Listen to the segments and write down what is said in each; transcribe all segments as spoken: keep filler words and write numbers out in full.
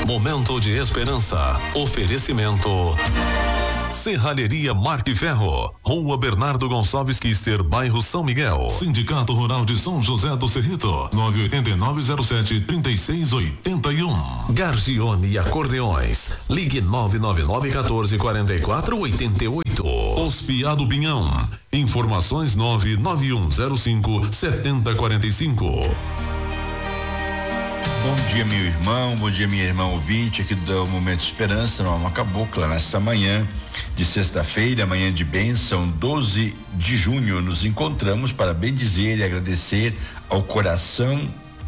Momento de esperança. Oferecimento Serralheria Marque Ferro, Rua Bernardo Gonçalves Quister, bairro São Miguel. Sindicato Rural de São José do Cerrito, nove oito nove zero sete, três seis oito um. Gargione Acordeões, ligue nove nove nove um quatro quatro quatro oito oito. Hospiado Pinhão, informações nove nove um zero cinco sete zero quatro cinco. Bom dia, meu irmão, bom dia, minha irmã ouvinte aqui do Momento de Esperança, no Alma Cabocla, nesta manhã de sexta-feira, manhã de bênção, doze de junho, nos encontramos para bendizer e agradecer ao coração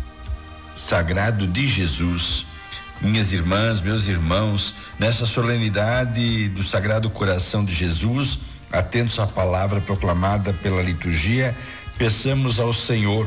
sagrado de Jesus. Minhas irmãs, meus irmãos, nessa solenidade do Sagrado Coração de Jesus, atentos à palavra proclamada pela liturgia, peçamos ao Senhor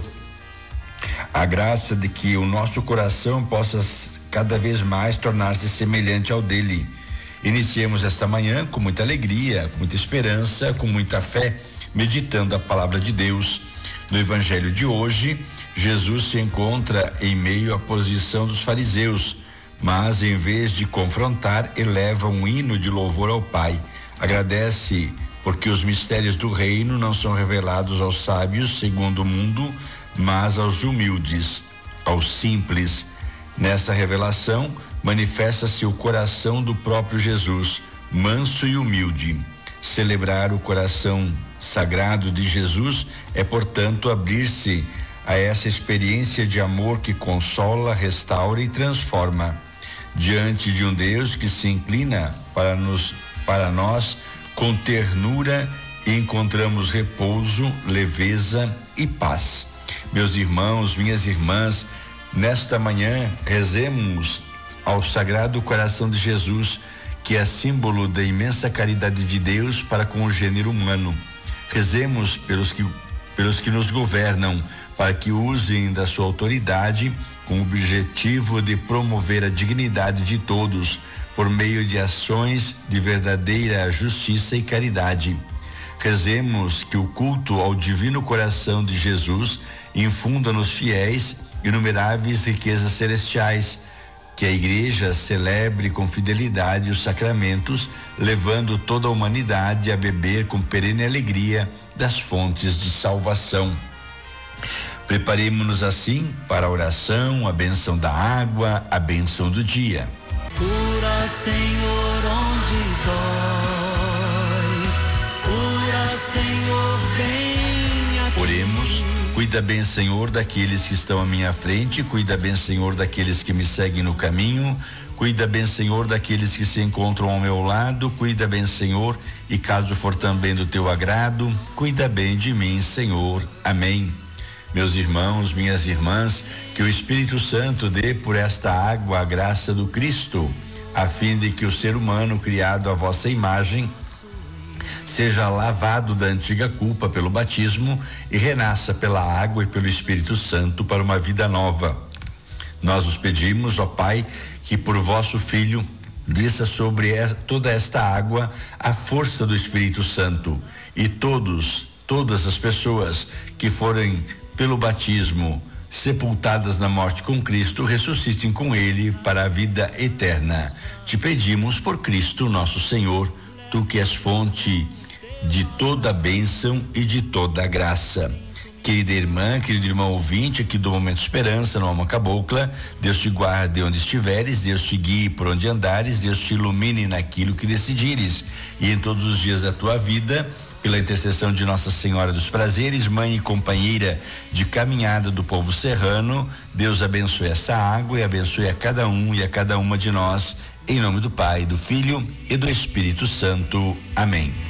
a graça de que o nosso coração possa cada vez mais tornar-se semelhante ao dele. Iniciemos esta manhã com muita alegria, com muita esperança, com muita fé, meditando a palavra de Deus. No evangelho de hoje, Jesus se encontra em meio à posição dos fariseus, mas em vez de confrontar, eleva um hino de louvor ao Pai. Agradece porque os mistérios do reino não são revelados aos sábios segundo o mundo, mas aos humildes, aos simples. Nessa revelação, manifesta-se o coração do próprio Jesus, manso e humilde. Celebrar o coração sagrado de Jesus é, portanto, abrir-se a essa experiência de amor que consola, restaura e transforma. Diante de um Deus que se inclina para nos, para nós com ternura, encontramos repouso, leveza e paz. Meus irmãos, minhas irmãs, nesta manhã rezemos ao Sagrado Coração de Jesus, que é símbolo da imensa caridade de Deus para com o gênero humano. Rezemos pelos que, pelos que nos governam, para que usem da sua autoridade com o objetivo de promover a dignidade de todos, por meio de ações de verdadeira justiça e caridade. Rezemos que o culto ao Divino Coração de Jesus infunda nos fiéis inumeráveis riquezas celestiais, que a Igreja celebre com fidelidade os sacramentos, levando toda a humanidade a beber com perene alegria das fontes de salvação. Preparemos-nos assim para a oração, a bênção da água, a bênção do dia. Cura, Senhor, onde dói, cura, Senhor, bem aqui. Oremos. Cuida bem, Senhor, daqueles que estão à minha frente, cuida bem, Senhor, daqueles que me seguem no caminho, cuida bem, Senhor, daqueles que se encontram ao meu lado, cuida bem, Senhor, e caso for também do teu agrado, cuida bem de mim, Senhor. Amém. Meus irmãos, minhas irmãs, que o Espírito Santo dê por esta água a graça do Cristo, a fim de que o ser humano criado à vossa imagem seja lavado da antiga culpa pelo batismo e renasça pela água e pelo Espírito Santo para uma vida nova. Nós os pedimos, ó Pai, que por vosso Filho desça sobre toda esta água a força do Espírito Santo, e todos, todas as pessoas que forem pelo batismo sepultadas na morte com Cristo, ressuscitem com Ele para a vida eterna. Te pedimos por Cristo nosso Senhor, tu que és fonte de toda a bênção e de toda a graça. Querida irmã, querido irmão ouvinte aqui do Momento de Esperança, no Alma Cabocla, Deus te guarde onde estiveres, Deus te guie por onde andares, Deus te ilumine naquilo que decidires, e em todos os dias da tua vida, pela intercessão de Nossa Senhora dos Prazeres, mãe e companheira de caminhada do povo serrano, Deus abençoe essa água e abençoe a cada um e a cada uma de nós, em nome do Pai, do Filho e do Espírito Santo. Amém.